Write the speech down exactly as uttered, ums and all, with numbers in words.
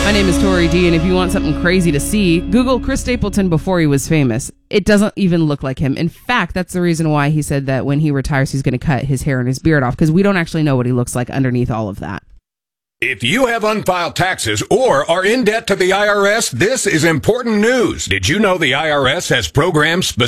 My name is Tori D, and if you want something crazy to see, Google Chris Stapleton before he was famous. It doesn't even look like him. In fact, that's the reason why he said that when he retires, he's going to cut his hair and his beard off, because we don't actually know what he looks like underneath all of that. If you have unfiled taxes or are in debt to the I R S, this is important news. Did you know the I R S has programs specific